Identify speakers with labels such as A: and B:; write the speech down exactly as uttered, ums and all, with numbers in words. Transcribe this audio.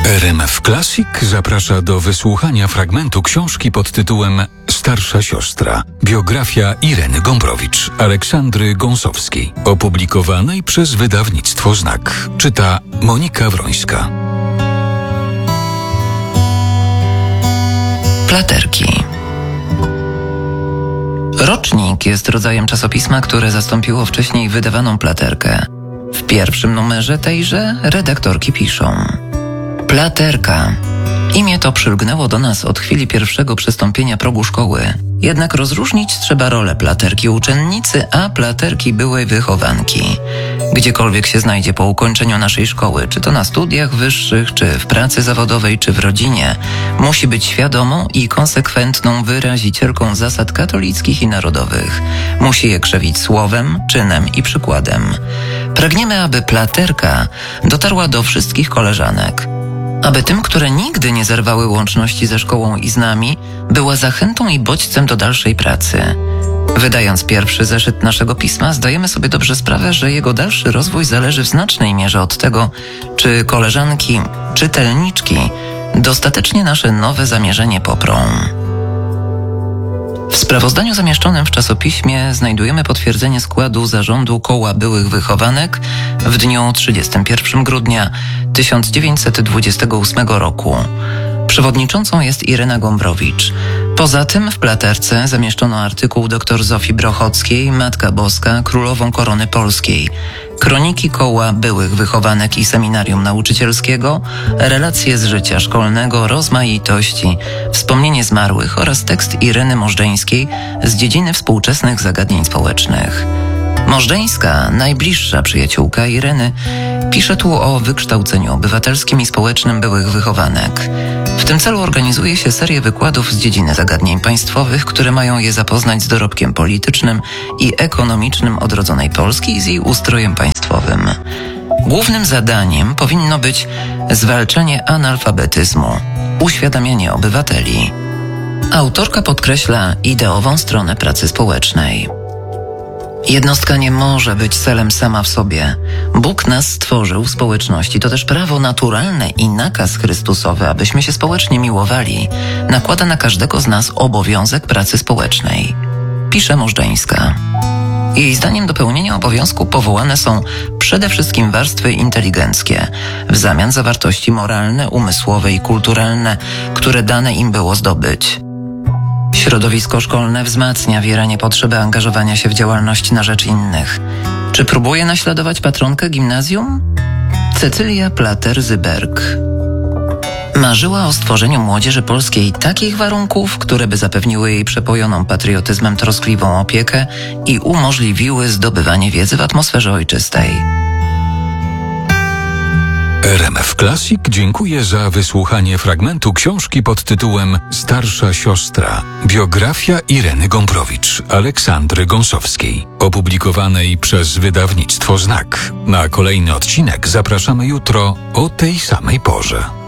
A: R M F Classic zaprasza do wysłuchania fragmentu książki pod tytułem Starsza siostra. Biografia Ireny Gombrowicz, Aleksandry Gąsowskiej, opublikowanej przez wydawnictwo Znak. Czyta Monika Wrońska.
B: Platerki. Rocznik jest rodzajem czasopisma, które zastąpiło wcześniej wydawaną platerkę. W pierwszym numerze tejże redaktorki piszą: Platerka. Imię to przylgnęło do nas od chwili pierwszego przystąpienia progu szkoły. Jednak rozróżnić trzeba rolę platerki uczennicy, a platerki byłej wychowanki. Gdziekolwiek się znajdzie po ukończeniu naszej szkoły, czy to na studiach wyższych, czy w pracy zawodowej, czy w rodzinie, musi być świadomą i konsekwentną wyrazicielką zasad katolickich i narodowych. Musi je krzewić słowem, czynem i przykładem. Pragniemy, aby platerka dotarła do wszystkich koleżanek. Aby tym, które nigdy nie zerwały łączności ze szkołą i z nami, była zachętą i bodźcem do dalszej pracy. Wydając pierwszy zeszyt naszego pisma, zdajemy sobie dobrze sprawę, że jego dalszy rozwój zależy w znacznej mierze od tego, czy koleżanki, czytelniczki dostatecznie nasze nowe zamierzenie poprą. W sprawozdaniu zamieszczonym w czasopiśmie znajdujemy potwierdzenie składu zarządu Koła Byłych Wychowanek w dniu trzydziestego pierwszego grudnia tysiąc dziewięćset dwudziestego ósmego roku. Przewodniczącą jest Irena Gombrowicz. Poza tym w platerce zamieszczono artykuł dr Zofii Brochockiej, Matka Boska, Królową Korony Polskiej, kroniki Koła Byłych Wychowanek i Seminarium Nauczycielskiego, relacje z życia szkolnego, rozmaitości, wspomnienie zmarłych oraz tekst Ireny Możdżeńskiej z dziedziny współczesnych zagadnień społecznych. Możdżeńska, najbliższa przyjaciółka Ireny, pisze tu o wykształceniu obywatelskim i społecznym byłych wychowanek. W tym celu organizuje się serię wykładów z dziedziny zagadnień państwowych, które mają je zapoznać z dorobkiem politycznym i ekonomicznym odrodzonej Polski i z jej ustrojem państwowym. Głównym zadaniem powinno być zwalczenie analfabetyzmu, uświadamianie obywateli. Autorka podkreśla ideową stronę pracy społecznej. Jednostka nie może być celem sama w sobie. Bóg nas stworzył w społeczności. To też prawo naturalne i nakaz Chrystusowy, abyśmy się społecznie miłowali, nakłada na każdego z nas obowiązek pracy społecznej. Pisze Możdżeńska. Jej zdaniem do pełnienia obowiązku powołane są przede wszystkim warstwy inteligenckie, w zamian za wartości moralne, umysłowe i kulturalne, które dane im było zdobyć. Środowisko szkolne wzmacnia wieranie potrzeby angażowania się w działalność na rzecz innych. Czy próbuje naśladować patronkę gimnazjum? Cecylia Plater-Zyberg. Marzyła o stworzeniu młodzieży polskiej takich warunków, które by zapewniły jej przepojoną patriotyzmem troskliwą opiekę i umożliwiły zdobywanie wiedzy w atmosferze ojczystej.
A: R M F Classic dziękuję za wysłuchanie fragmentu książki pod tytułem Starsza siostra. Biografia Ireny Gombrowicz, Aleksandry Gąsowskiej, opublikowanej przez wydawnictwo Znak. Na kolejny odcinek zapraszamy jutro o tej samej porze.